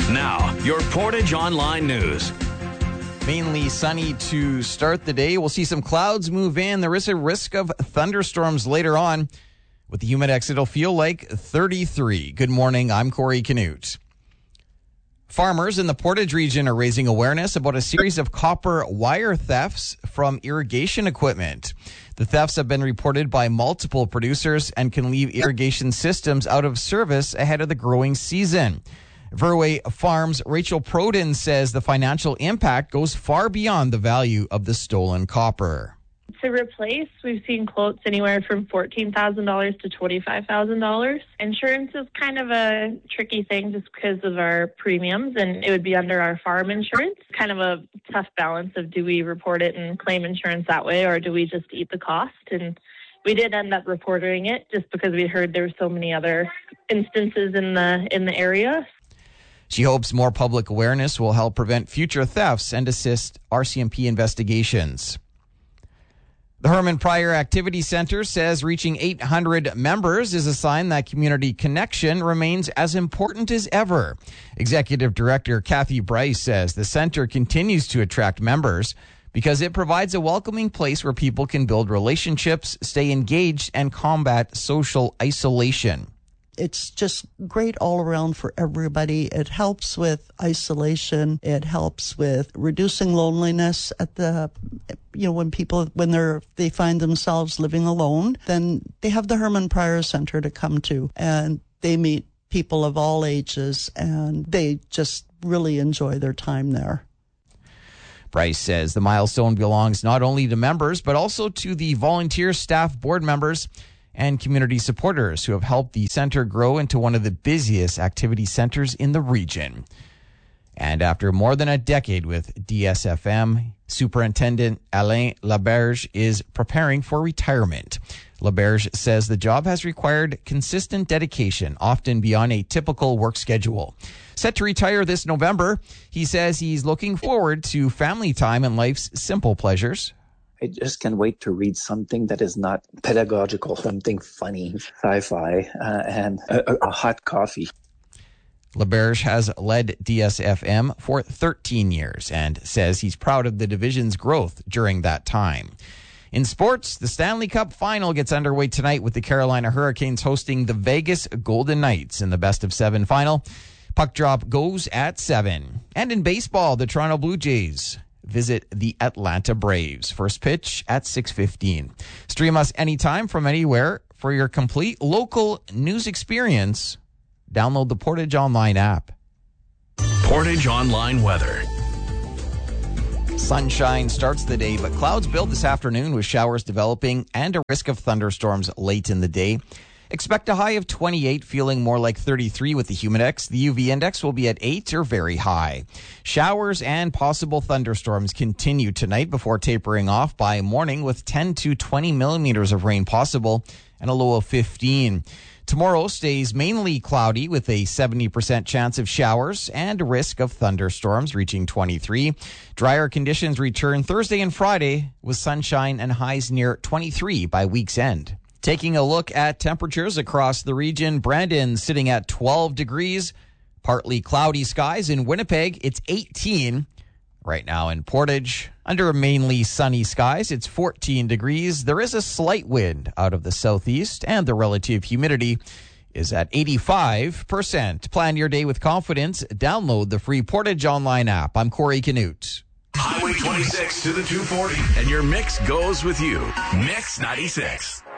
Now, your Portage Online News. Mainly sunny to start the day. We'll see some clouds move in. There is a risk of thunderstorms later on. With the Humidex, it'll feel like 33. Good morning. I'm Corey Canute. Farmers in the Portage region are raising awareness about a series of copper wire thefts from irrigation equipment. The thefts have been reported by multiple producers and can leave irrigation systems out of service ahead of the growing season. Verway Farms' Rachel Proden says the financial impact goes far beyond the value of the stolen copper. To replace, we've seen quotes anywhere from $14,000 to $25,000. Insurance is kind of a tricky thing just because of our premiums, and it would be under our farm insurance. Kind of a tough balance of do we report it and claim insurance that way, or do we just eat the cost? And we did end up reporting it just because we heard there were so many other instances in the area. She hopes more public awareness will help prevent future thefts and assist RCMP investigations. The Herman Pryor Activity Center says reaching 800 members is a sign that community connection remains as important as ever. Executive Director Kathy Bryce says the center continues to attract members because it provides a welcoming place where people can build relationships, stay engaged, and combat social isolation. It's just great all around for everybody. It helps with isolation. It helps with reducing loneliness at when they find themselves living alone, then they have the Herman Pryor Center to come to, and they meet people of all ages, and they just really enjoy their time there. Bryce says the milestone belongs not only to members, but also to the volunteer staff, board members, and community supporters who have helped the center grow into one of the busiest activity centers in the region. And after more than a decade with DSFM, Superintendent Alain Laberge is preparing for retirement. Laberge says the job has required consistent dedication, often beyond a typical work schedule. Set to retire this November, he says he's looking forward to family time and life's simple pleasures. I just can't wait to read something that is not pedagogical, something funny, sci-fi, and a hot coffee. Laberge has led DSFM for 13 years and says he's proud of the division's growth during that time. In sports, the Stanley Cup final gets underway tonight with the Carolina Hurricanes hosting the Vegas Golden Knights in the best-of-7 final. Puck drop goes at 7. And in baseball, the Toronto Blue Jays visit the Atlanta Braves. First pitch at 6:15. Stream us anytime from anywhere for your complete local news experience. Download the Portage Online app. Portage Online weather. Sunshine starts the day, but clouds build this afternoon with showers developing and a risk of thunderstorms late in the day. Expect a high of 28, feeling more like 33 with the Humidex. The UV index will be at 8 or very high. Showers and possible thunderstorms continue tonight before tapering off by morning with 10 to 20 millimeters of rain possible and a low of 15. Tomorrow stays mainly cloudy with a 70% chance of showers and a risk of thunderstorms reaching 23. Drier conditions return Thursday and Friday with sunshine and highs near 23 by week's end. Taking a look at temperatures across the region, Brandon sitting at 12 degrees, partly cloudy skies. In Winnipeg, it's 18. Right now in Portage, under mainly sunny skies, it's 14 degrees. There is a slight wind out of the southeast, and the relative humidity is at 85%. Plan your day with confidence. Download the free Portage Online app. I'm Corey Canute. Highway 26 to the 240, and your mix goes with you. Mix 96.